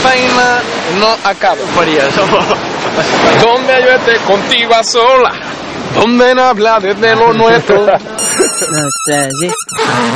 feina no acaba. María, somos... Donde yo esté contigo a sola, donde no habla desde lo nuestro. Nostalgia.